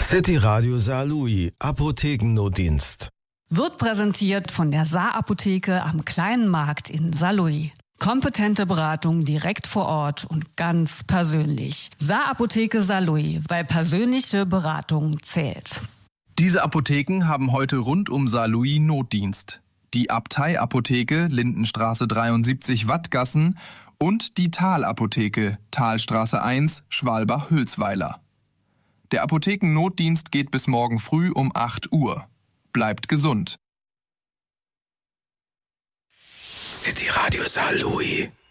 City Radio Saarlouis, Apothekennotdienst. Wird präsentiert von der Saar-Apotheke am Kleinen Markt in Saarlouis. Kompetente Beratung direkt vor Ort und ganz persönlich. Saar-Apotheke Saarlouis, weil persönliche Beratung zählt. Diese Apotheken haben heute rund um Saarlouis Notdienst. Die Abtei-Apotheke, Lindenstraße 73 Wattgassen und die Thal-Apotheke, Thalstraße 1, Schwalbach-Hülsweiler. Der Apothekennotdienst geht bis morgen früh um 8 Uhr. Bleibt gesund. City Radio Saarlouis.